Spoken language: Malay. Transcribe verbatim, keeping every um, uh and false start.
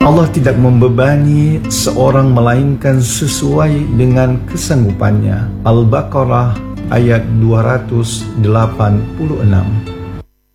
Allah tidak membebani seorang melainkan sesuai dengan kesanggupannya. Al-Baqarah ayat dua ratus delapan puluh enam.